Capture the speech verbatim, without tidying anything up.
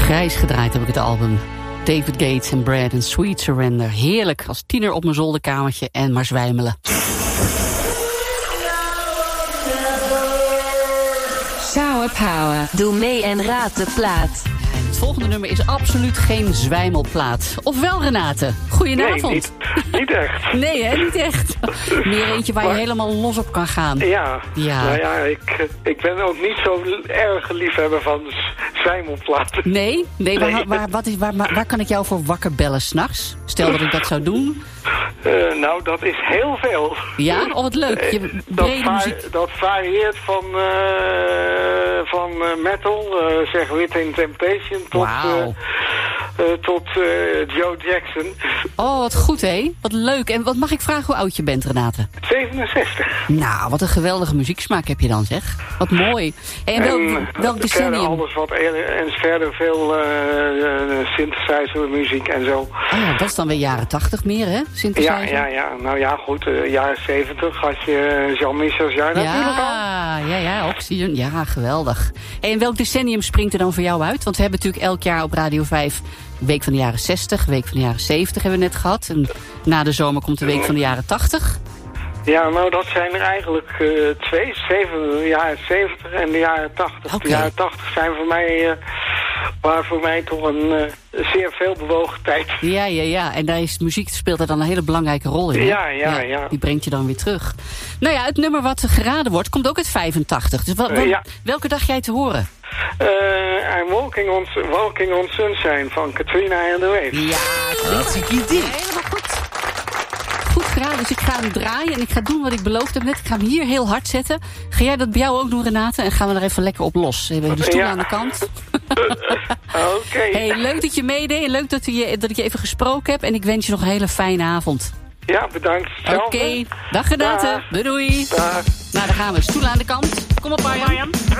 Grijs gedraaid heb ik het album. David Gates en Brad en Sweet Surrender. Heerlijk, als tiener op mijn zolderkamertje en maar zwijmelen. Shower Power. Doe mee en raad de plaat. Het volgende nummer is absoluut geen zwijmelplaat. Ofwel, Renate? Goedenavond. Nee, niet, niet echt. Nee, hè, niet echt. Meer eentje waar maar, je helemaal los op kan gaan. Ja, ja. Nou ja, ik, ik ben ook niet zo erg liefhebber van zwijmelplaten. Nee? Nee, nee. Waar, waar, wat is, waar, waar kan ik jou voor wakker bellen 's nachts? Stel dat ik dat zou doen. Uh, nou, dat is heel veel. Ja? Oh, wat leuk. Je dat, brede va- muziek. dat varieert van, uh, van uh, metal, uh, zeg Within Temptation, tot, Wauw. uh, uh, tot uh, Joe Jackson. Oh, wat goed, hé. Wat leuk. En wat mag ik vragen hoe oud je bent, Renate? zevenenzestig. Nou, wat een geweldige muzieksmaak heb je dan, zeg. Wat mooi. Hey, en welk, en, welk decennium? Alles wat, en verder veel uh, uh, synthesizer muziek en zo. Ah, ja, dat is dan weer jaren tachtig meer, hè? Synthesizer? Ja, ja, ja. Nou ja, goed. Uh, jaren zeventig had je Jean-Michel Jarre natuurlijk al. Ja, ja, ja, Oxygen. Ja, geweldig. Hey, en welk decennium springt er dan voor jou uit? Want we hebben natuurlijk elk jaar op Radio vijf Week van de jaren zestig, Week van de jaren zeventig hebben we net gehad. En na de zomer komt de Week van de jaren tachtig. Ja, nou dat zijn er eigenlijk uh, twee. Zeven, de jaren zeventig en de jaren tachtig. Okay. De jaren tachtig zijn voor mij, uh, waren voor mij toch een uh, zeer veel bewogen tijd. Ja, ja, ja. En daar is muziek speelt er dan een hele belangrijke rol in. Hè? Ja, ja, ja. Die brengt je dan weer terug. Nou ja, het nummer wat geraden wordt, komt ook uit vijfentachtig. Dus wat, wat, uh, ja. welke dacht jij te horen? Uh, I'm walking on, walking on Sunshine van Katrina and the Waves. Ja, hartstikke idee. Helemaal goed. Goed geraden, dus ik ga hem draaien en ik ga doen wat ik beloofd heb net. Ik ga hem hier heel hard zetten. Ga jij dat bij jou ook doen, Renate? En gaan we er even lekker op los. Hebben we de stoel ja. aan de kant. Oké. Okay. Hey, leuk dat je meedeed en leuk dat, je, dat ik je even gesproken heb. En ik wens je nog een hele fijne avond. Ja, bedankt. Oké, okay. Dag Renate. Doei doei. Dag. Nou, dan gaan we. Stoel aan de kant. Kom op, Arjan.